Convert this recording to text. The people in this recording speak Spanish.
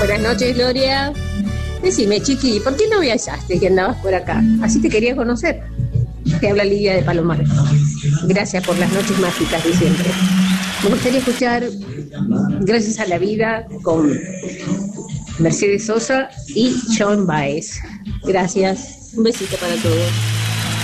Buenas noches, Gloria. Decime, Chiqui, ¿por qué no viajaste que andabas por acá? Así te quería conocer. Te habla Lidia de Palomar. Gracias por las noches mágicas de siempre. Me gustaría escuchar Gracias a la Vida con Mercedes Sosa y Joan Baez. Gracias. Un besito para todos.